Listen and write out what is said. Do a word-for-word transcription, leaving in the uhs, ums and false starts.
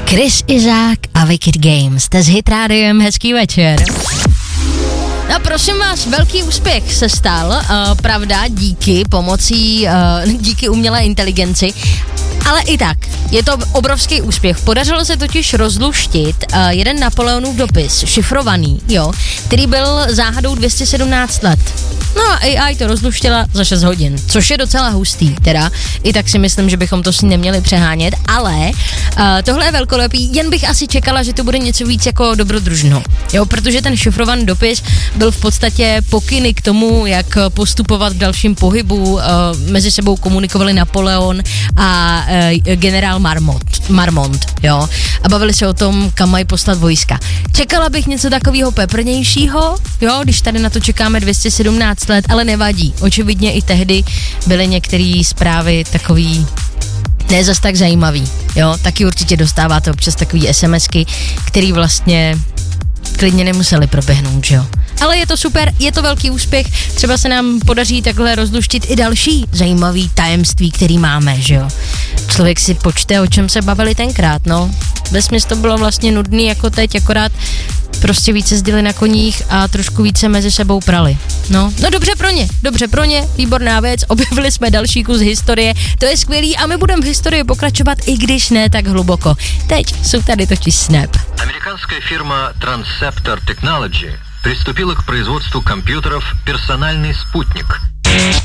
Chris Izák a Wicked Games. Jste s Hit Rádiem, hezký večer. No prosím vás, velký úspěch se stal, uh, pravda, díky pomocí, uh, díky umělé inteligenci, ale i tak, je to obrovský úspěch. Podařilo se totiž rozluštit uh, jeden Napoleonův dopis, šifrovaný, jo, který byl záhadou dvě stě sedmnáct let. No a A I to rozluštila za šest hodin, což je docela hustý, teda. I tak si myslím, že bychom to si neměli přehánět, ale uh, tohle je velkolepý, jen bych asi čekala, že to bude něco víc jako dobrodružno, jo, protože ten šifrovaný dopis byl v podstatě pokyny k tomu, jak postupovat v dalším pohybu, uh, mezi sebou komunikovali Napoleon a uh, generál Marmont, Marmont, jo, a bavili se o tom, kam mají poslat vojska. Čekala bych něco takového peprnějšího, jo, když tady na to čekáme dvě stě sedmnáct let, ale nevadí. Očividně i tehdy byly některé zprávy takový ne zas tak zajímavý, jo, taky určitě dostáváte občas takový SMSky, který vlastně klidně nemuseli proběhnout, že jo. Ale je to super, je to velký úspěch, třeba se nám podaří takhle rozluštit i další zajímavý tajemství, který máme, že jo. Člověk si počte, o čem se bavili tenkrát, no. Vesměs to bylo vlastně nudný jako teď, akorát prostě více jezdili na koních a trošku více mezi sebou prali. No, no dobře pro ně, dobře pro ně, výborná věc, objevili jsme další kus historie, to je skvělý a my budeme v historii pokračovat, i když ne tak hluboko. Teď jsou tady totiž Snap. Американская фирма Transceptor Technology приступила к производству компьютеров «Персональный спутник».